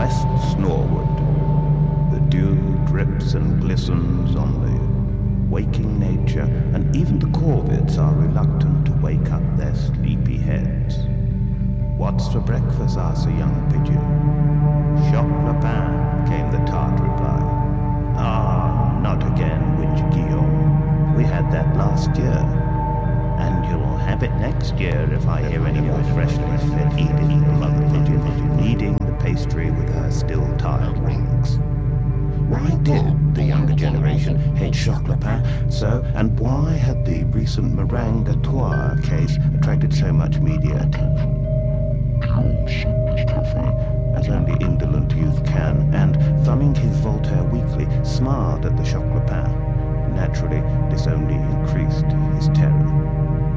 rests Norwood. The dew drips and glistens on the waking nature, and even the corvids are reluctant to wake up their sleepy heads. "What's for breakfast?" asks a young pigeon. "Choc lapin," came the tart reply. "Ah, not again," whinged Guillaume. "We had that last year. And you'll have it next year if I hear any more freshly," said Edith, the mother pigeon, kneading the pastry with her still tired wings. Why did the younger generation hate choc lapin so, and why had the recent meringue d'Artois case attracted so much media attention? As only indolent youth can, and thumbing his Voltaire Weekly, smiled at the choc lapin. Naturally, this only increased his terror.